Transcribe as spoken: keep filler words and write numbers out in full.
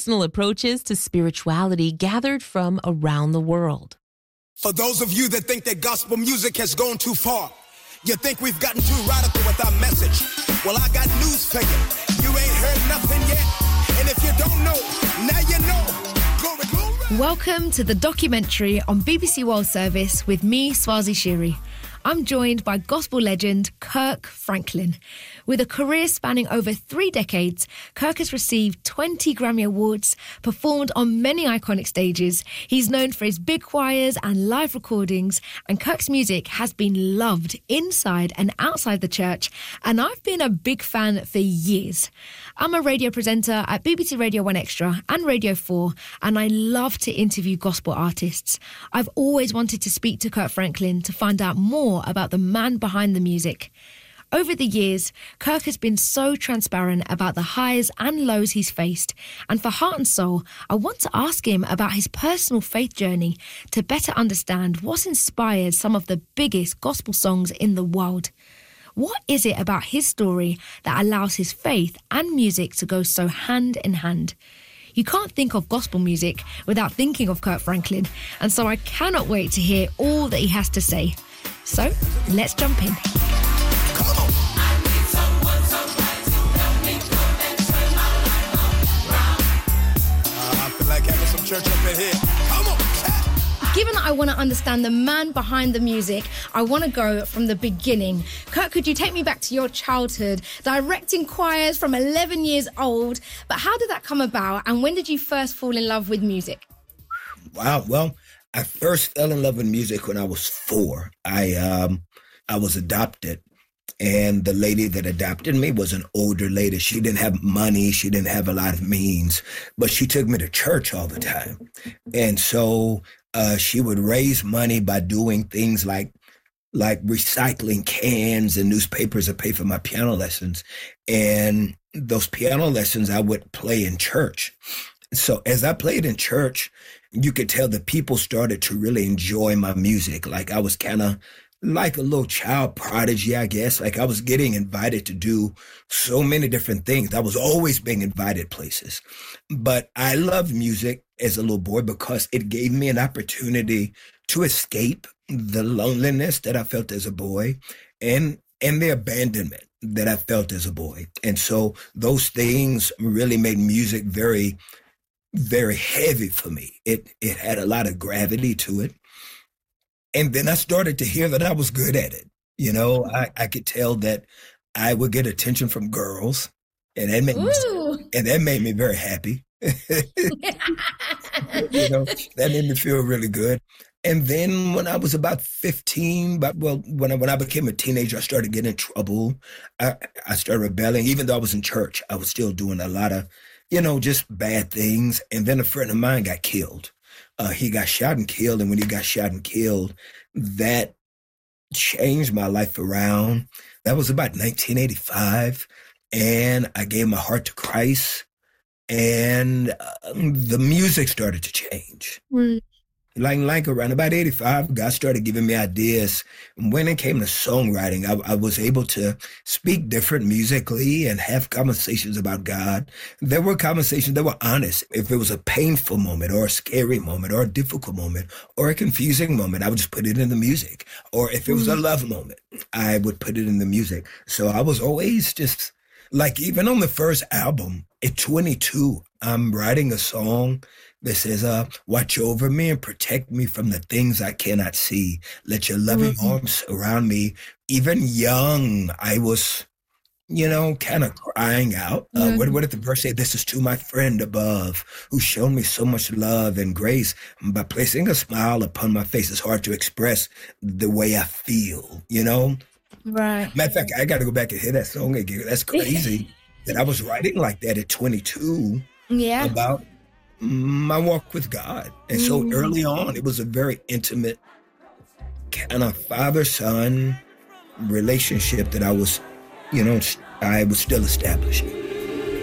personal approaches to spirituality gathered from around the world. For those of you that think that gospel music has gone too far, you think we've gotten too radical with our message. Well, I got news for you. You ain't heard nothing yet. And if you don't know, now you know. Glory, glory. Welcome to the documentary on B B C World Service with me, Swazi Shiri. I'm joined by gospel legend Kirk Franklin. With a career spanning over three decades, Kirk has received twenty Grammy Awards, performed on many iconic stages. He's known for his big choirs and live recordings, and Kirk's music has been loved inside and outside the church, and I've been a big fan for years. I'm a radio presenter at B B C Radio one Extra and Radio four, and I love to interview gospel artists. I've always wanted to speak to Kirk Franklin to find out more about the man behind the music. Over the years, Kirk has been so transparent about the highs and lows he's faced, and for Heart and Soul, I want to ask him about his personal faith journey to better understand what's inspired some of the biggest gospel songs in the world. What is it about his story that allows his faith and music to go so hand in hand? You can't think of gospel music without thinking of Kirk Franklin, and so I cannot wait to hear all that he has to say. So, let's jump in. Come on. I need someone, somebody to help me come and turn my life around. Uh, I feel like having some church up in here. Come on. Given that I want to understand the man behind the music, I want to go from the beginning. Kirk, could you take me back to your childhood, directing choirs from eleven years old? But how did that come about, and when did you first fall in love with music? Wow, well, I first fell in love with music when I was four. I um, I was adopted, and the lady that adopted me was an older lady. She didn't have money. She didn't have a lot of means, but she took me to church all the time. And so uh, she would raise money by doing things like like recycling cans and newspapers to pay for my piano lessons. And those piano lessons I would play in church. So as I played in church, you could tell the people started to really enjoy my music. Like I was kind of like a little child prodigy, I guess. Like I was getting invited to do so many different things. I was always being invited places. But I loved music as a little boy because it gave me an opportunity to escape the loneliness that I felt as a boy and and the abandonment that I felt as a boy. And so those things really made music very very heavy for me. It it had a lot of gravity to it. And then I started to hear that I was good at it. You know, I, I could tell that I would get attention from girls, and that made me, and that made me very happy. You know, that made me feel really good. And then when I was about fifteen, but well, when I, when I became a teenager, I started getting in trouble. I, I started rebelling. Even though I was in church, I was still doing a lot of, you know, just bad things. And then a friend of mine got killed. Uh, he got shot and killed. And when he got shot and killed, that changed my life around. That was about nineteen eighty-five. And I gave my heart to Christ. And uh, the music started to change. Mm. Like, like around about eighty-five, God started giving me ideas. When it came to songwriting, I, I was able to speak different musically and have conversations about God. There were conversations that were honest. If it was a painful moment or a scary moment or a difficult moment or a confusing moment, I would just put it in the music. Or if it was a love moment, I would put it in the music. So I was always just like, even on the first album at twenty-two, I'm writing a song that says, uh, watch over me and protect me from the things I cannot see. Let your loving mm-hmm. arms surround me. Even young, I was, you know, kind of crying out. Uh, mm-hmm. what, what did the verse say? This is to my friend above, who showed me so much love and grace. By placing a smile upon my face, it's hard to express the way I feel, you know? Right. Matter of fact, I got to go back and hear that song again. That's crazy that I was writing like that at twenty-two. Yeah. About my walk with God. And so mm. early on, it was a very intimate kind of father-son relationship that I was, you know, I was still establishing.